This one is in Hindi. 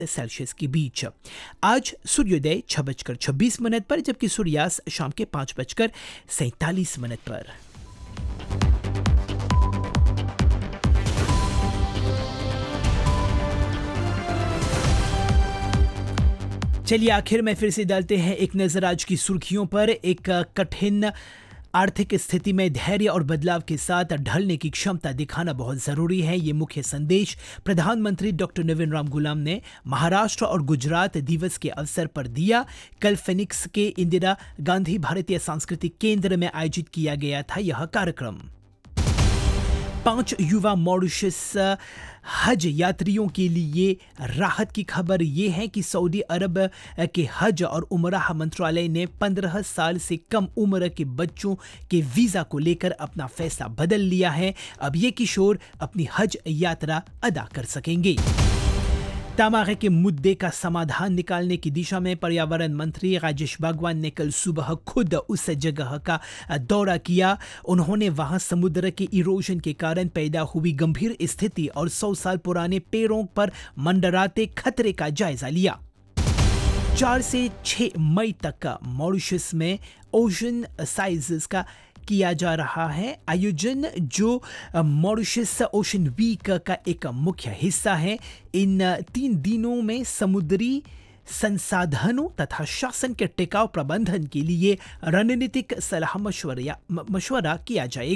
सेल्सियस के बीच। आज सूर्योदय 6:26 पर, जबकि सूर्यास्त शाम के 5:47 पर। चलिए आखिर में फिर से डालते हैं एक नजर आज की सुर्खियों पर। एक कठिन आर्थिक स्थिति में धैर्य और बदलाव के साथ ढलने की क्षमता दिखाना बहुत जरूरी है। ये मुख्य संदेश प्रधानमंत्री डॉक्टर नवीन राम गुलाम ने महाराष्ट्र और गुजरात दिवस के अवसर पर दिया। कल फिनिक्स के इंदिरा गांधी भारतीय सांस्कृतिक केंद्र में आयोजित किया गया था यह कार्यक्रम। 5 युवा मॉरिशस हज यात्रियों के लिए राहत की खबर यह है कि सऊदी अरब के हज और उमराह मंत्रालय ने 15 साल से कम उम्र के बच्चों के वीज़ा को लेकर अपना फैसला बदल लिया है। अब ये किशोर अपनी हज यात्रा अदा कर सकेंगे। तमागे के मुद्दे का समाधान निकालने की दिशा में पर्यावरण मंत्री राजेश बागवान ने कल सुबह खुद उस जगह का दौरा किया। उन्होंने वहां समुद्र के इरोजन के कारण पैदा हुई गंभीर स्थिति और 100 साल पुराने पेड़ों पर मंडराते खतरे का जायजा लिया। 4 से 6 मई तक मॉरिशस में ओशन साइजेस का किया जा रहा है आयोजन, जो मॉरिशस ओशन वीक का एक मुख्य हिस्सा है। इन 3 दिनों में समुद्री संसाधनों तथा शासन के टिकाऊ प्रबंधन के लिए रणनीतिक सलाह मशवरा किया जाएगा।